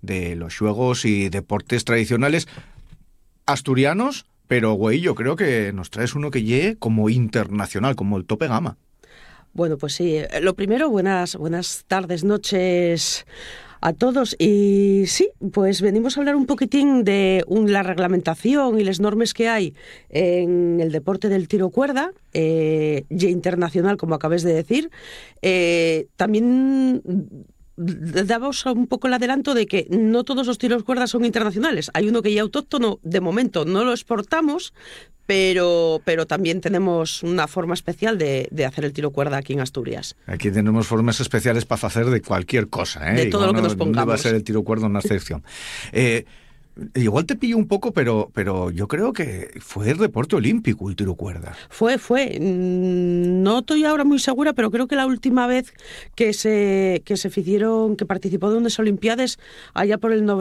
de los juegos y deportes tradicionales asturianos, pero güey, yo creo que nos traes uno que llegue como internacional, como el tope gama. Bueno, pues sí, lo primero, buenas tardes, noches a todos. Y sí, pues venimos a hablar un poquitín de la reglamentación y las normas que hay en el deporte del tiro cuerda, y internacional, como acabas de decir. También damos un poco el adelanto de que no todos los tiros cuerdas son internacionales. Hay uno que ya autóctono, de momento no lo exportamos, pero también tenemos una forma especial de hacer el tiro cuerda aquí en Asturias. Aquí tenemos formas especiales para hacer de cualquier cosa, ¿eh? De todo lo que nos pongamos. No va a ser el tiro cuerda una excepción. Igual te pillo un poco, pero yo creo que fue el deporte olímpico el tiro cuerda. Fue. No estoy ahora muy segura, pero creo que la última vez que se hicieron, que participó de unas Olimpiadas allá por el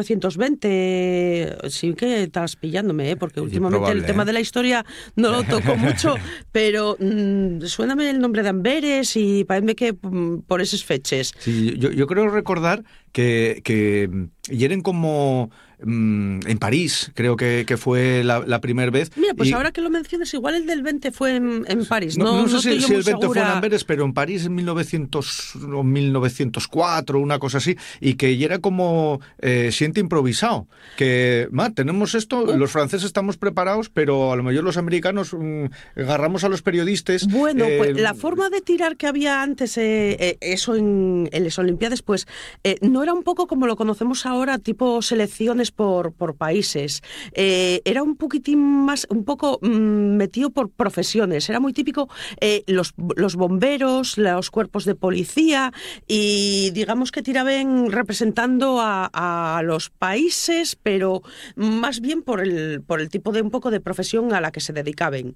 1920, sí que estás pillándome, porque últimamente probable, el tema de la historia no lo toco mucho, pero suéname el nombre de Amberes y parece que por esas fechas. Sí, yo creo recordar que hieren como en París, creo que fue la primera vez. Mira, pues ahora que lo mencionas, igual el del 20 fue en París. No sé si el 20 segura. fue en Amberes, pero en París en 1900 o 1904, una cosa así, y que era como siente improvisado. Que, tenemos esto, los franceses estamos preparados, pero a lo mejor los americanos agarramos a los periodistas. Bueno, pues la forma de tirar que había antes, eso en las Olimpiadas, pues no era un poco como lo conocemos ahora, tipo selecciones por países. Era un poquitín más, un poco metido por profesiones. Era muy típico los bomberos, los cuerpos de policía, y digamos que tiraban representando a los países, pero más bien por el tipo de un poco de profesión a la que se dedicaban.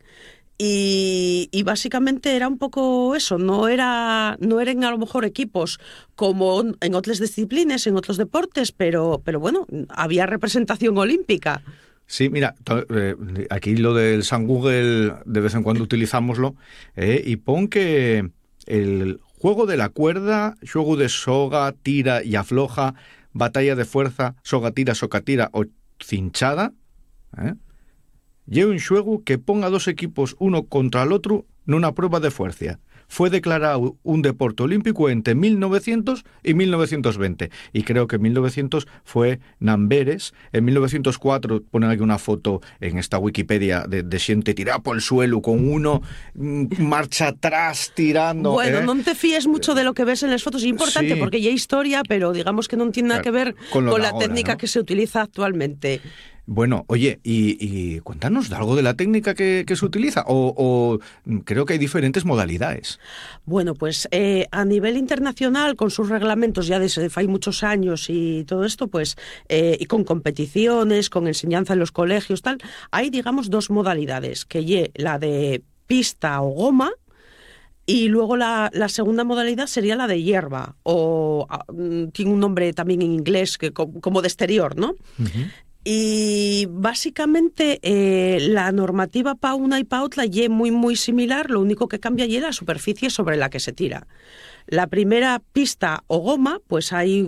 Y básicamente era un poco eso, no eran a lo mejor equipos como en otras disciplinas, en otros deportes, pero bueno, había representación olímpica. Sí, mira, aquí lo del San Google de vez en cuando utilizámoslo, y pon que el juego de la cuerda, juego de soga, tira y afloja, batalla de fuerza, soga tira o cinchada, lleva un juego que ponga dos equipos uno contra el otro en una prueba de fuerza. Fue declarado un deporte olímpico entre 1900 y 1920. Y creo que en 1900 fue en Amberes. En 1904 ponen aquí una foto en esta Wikipedia de gente tirada por el suelo con uno marcha atrás tirando. Bueno, no te fíes mucho de lo que ves en las fotos. Es importante, sí, porque ya hay historia, pero digamos que no tiene nada que ver con la ahora, técnica, ¿no?, que se utiliza actualmente. Bueno, oye, y cuéntanos de algo de la técnica que se utiliza, o creo que hay diferentes modalidades. Bueno, pues a nivel internacional, con sus reglamentos ya desde hace muchos años y todo esto, pues y con competiciones, con enseñanza en los colegios, tal, hay, digamos, dos modalidades, que la de pista o goma, y luego la segunda modalidad sería la de hierba, o tiene un nombre también en inglés, que como de exterior, ¿no? Uh-huh. Y básicamente la normativa para una y para otra es muy, muy similar, lo único que cambia es la superficie sobre la que se tira. La primera, pista o goma, pues ahí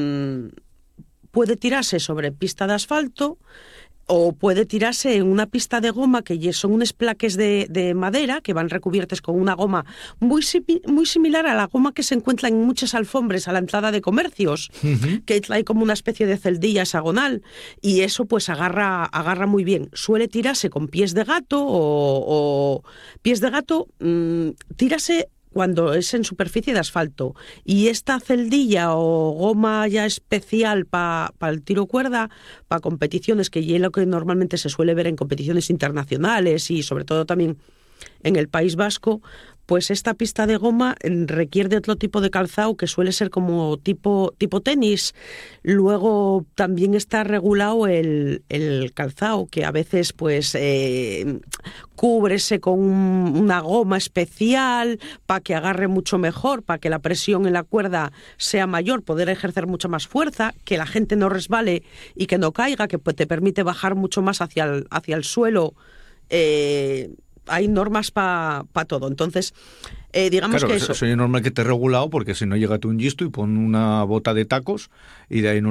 puede tirarse sobre pista de asfalto, o puede tirarse en una pista de goma, que son unos plaques de madera que van recubiertos con una goma muy similar a la goma que se encuentra en muchas alfombras a la entrada de comercios, uh-huh, que trae como una especie de celdilla hexagonal, y eso pues agarra muy bien. Suele tirarse con pies de gato o pies de gato, tírase cuando es en superficie de asfalto, y esta celdilla o goma ya especial para el tiro cuerda, para competiciones, que es lo que normalmente se suele ver en competiciones internacionales y sobre todo también en el País Vasco, pues esta pista de goma requiere de otro tipo de calzado, que suele ser como tipo tenis. Luego también está regulado el calzado, que a veces pues cúbrese con una goma especial para que agarre mucho mejor, para que la presión en la cuerda sea mayor, poder ejercer mucha más fuerza, que la gente no resbale y que no caiga, que te permite bajar mucho más hacia el suelo. Hay normas para todo. Entonces, digamos, claro, que eso es normal que esté regulado, porque si no, llega un gisto y pon una bota de tacos y de ahí no